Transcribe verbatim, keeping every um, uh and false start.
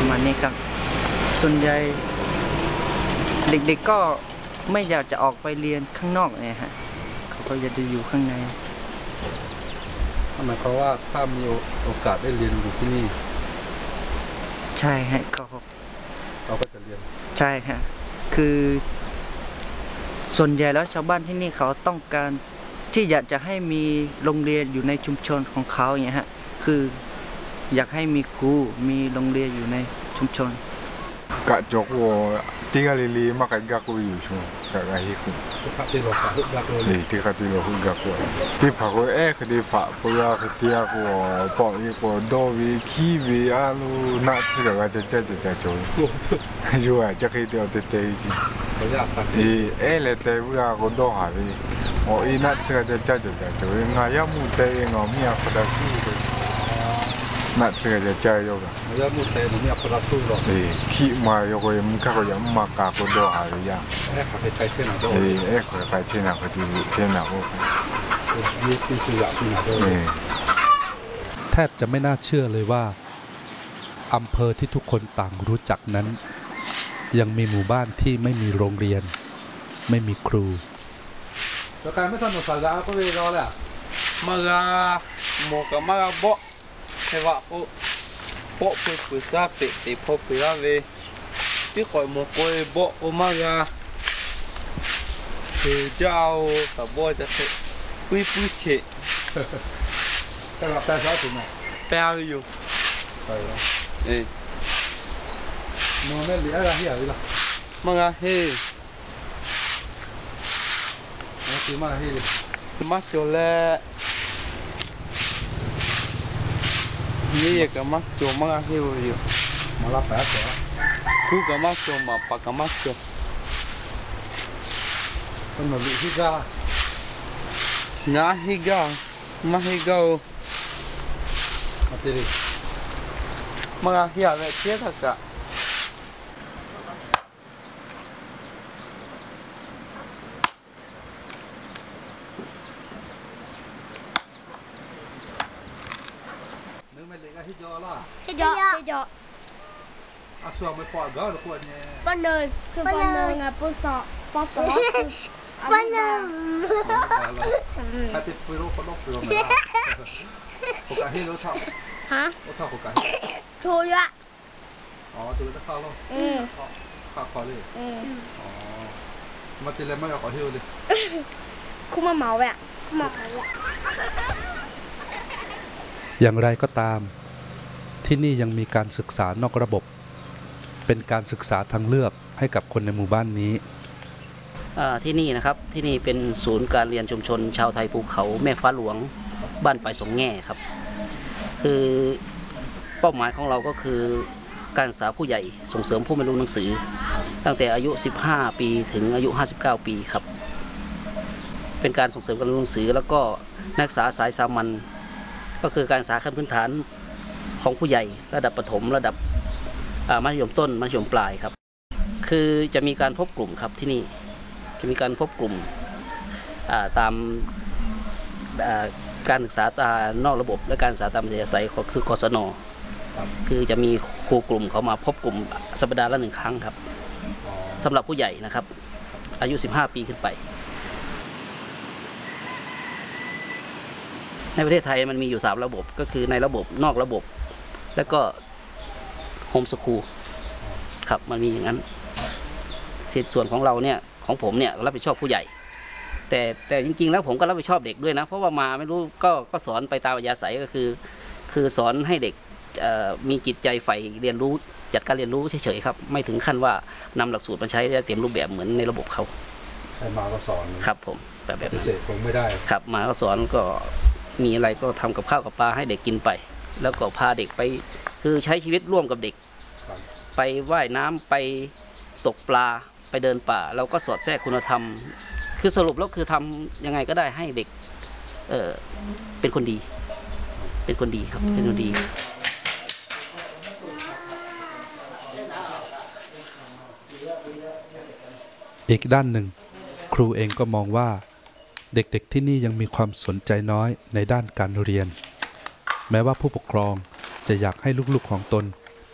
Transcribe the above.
ประมาณนี้ครับส่วนใหญ่เด็กๆก็ไม่อยากจะออกไปเรียนข้างนอกเนี่ยฮะเขาก็อยากจะอยู่ข้างในหมายความว่าถ้ามีโอกาสได้เรียนอยู่ที่นี่ใช่ฮะเขาเราก็จะเรียนใช่ฮะคือส่วนใหญ่แล้วชาวบ้านที่นี่เขาต้องการที่อยากจะให้มีโรงเรียนอยู่ในชุมชนของเขาอย่างเงี้ยฮะคืออยากให้มีครูมีโรงเรียนอยู่ในชุมชนกะจกวตีกะลีลีมากักกักอยู่ช่วงกะกะฮิคุทุกที่เราหุกกักเลยที่กะที่เราหุกกักที่พักเอ๊ะคดีฝากพยาคดีอ่ะกูปออีกูโดวีคีวีอาลูนัดสิ่งก็จะจะจะจะจอยอยู่อ่ะจะคิดเดียวเตะเตะจีเอ๊ะเอ๊ะเลยเตะวิอากูโดหาวีโอ้อีนัดสิ่งก็จะจะจะจะจอยงายามุเตะงามีอ่ะพอได้สู้เลยนัดสิ่งก็จะจะอยู่กันงายามุเตะมีอ่ะพอได้สู้หรอเอ๊ะขี้มาอยู่ก็ยังก็ยังมากากูโดหาเลยยังเอ๊ะเขาไปเช่นอะไรเอ๊ะเอ๊ะเขาไปเช่นอะไรที่เช่นอะไรยี่สิบสี่อย่างที่ไหนด้วยแทบจะไม่น่าเชื่อเลยว่าอำเภอที่ทุกคนต่างรู้จักนั้นยังมีหมู่บ้านที่ไม่มีโรงเรียนไม่มีครูแล้วการไม่ทำหนังสือก็เลยรอแหละมาลาโมกับมาลาโบเทวะโปโปเปิดปุษาเปิดติพอปิลาเวที่คอยโมโกยโบโอมาลาคือเจ้ากับโบจะเสปุยปุยเชแต่เราแปลว่าถึงไหนแปลอยู่ไปแล้วเอ๊ะมันไม่เหลืออะไรที่อะไรล่ะมังอะเฮ้มันคือมังอะเฮ้มาโจเล่นี่ก็มาโจมังอะเฮ้อยู่มาลับแป๊บเดียวคู่ก็มาโจมาปากก็มาโจต้นหนุ่มฮิกาน้าฮิกามาฮิกามาตีดิมังอะเฮ้อะไรเชี่ยทักกะฮิจอล่ะฮิจอฮิจออาส่วนไม่ปอดก็หรือปวดเนี่ยปนเนินคือปนเนินอ่ะปนสอปนสอปนเนินถ้าติดไปรู้เขาต้องเปลืองนะโอกาสให้รู้เท่าฮะรู้เท่าโอกาสถูกอ่ะอ๋อตัวจะเข้าแล้วอืมเข้าคอเลยอืมอ๋อมาตีเลยไม่เอาขอเที่ยวเลยคุณมาเหมาแบบเหมาอ่ะอย่างไรก็ตามที่นี่ยังมีการศึกษานอกระบบเป็นการศึกษาทางเลือกให้กับคนในหมู่บ้านนี้ที่นี่นะครับที่นี่เป็นศูนย์การเรียนชุมชนชาวไทยภูเขาแม่ฟ้าหลวงบ้านปลายสองแง่ครับคือเป้าหมายของเราก็คือการศึกษาผู้ใหญ่ส่งเสริมผู้ไม่รู้หนังสือตั้งแต่อายุสิบห้าปีถึงอายุห้าสิบเก้าปีครับเป็นการส่งเสริมการเรียนหนังสือแล้วก็นักศึกษาสายสามัญก็คือการศึกษาขั้นพื้นฐานของผู้ใหญ่ระดับประถมระดับมัธยมต้นมัธยมปลายครับคือจะมีการพบกลุ่มครับที่นี่จะมีการพบกลุ่มตามการศึกษานอกระบบและการศึกษาตามอัธยาศัยคือกศน.คือจะมีครูกลุ่มเขามาพบกลุ่มสัปดาห์ละหนึ่งครั้งครับสำหรับผู้ใหญ่นะครับอายุสิบห้าปีขึ้นไปในประเทศไทยมันมีอยู่สามระบบก็คือในระบบนอกระบบแล้วก็โฮมสคูลครับมันมีอย่างนั้นส่วนของเราเนี่ยของผมเนี่ยรับผิดชอบผู้ใหญ่แต่แต่จริงๆแล้วผมก็รับผิดชอบเด็กด้วยนะเพราะว่ามาไม่รู้ก็ก็สอนไปตามอัธยาศัยก็คือคือสอนให้เด็กมีจิตใจใฝ่เรียนรู้จัดการเรียนรู้เฉยๆครับไม่ถึงขั้นว่านำหลักสูตรมาใช้ได้เต็มรูปแบบเหมือนในระบบเขามาก็สอนครับผมแบบแบบพิเศษคงไม่ได้ครับมาก็สอนก็มีอะไรก็ทำกับข้าวกับปลาให้เด็กกินไปแล้วก็พาเด็กไปคือใช้ชีวิตร่วมกับเด็กไปว่ายน้ำไปตกปลาไปเดินป่าเราก็สอดแทรกคุณธรรมคือสรุปแล้วคือทำยังไงก็ได้ให้เด็กเออเป็นคนดีเป็นคนดีครับเป็นคนดีอีกด้านหนึ่งครูเองก็มองว่าเด็กๆที่นี่ยังมีความสนใจน้อยในด้านการเรียนแม้ว่าผู้ปกครองจะอยากให้ลูกๆของตน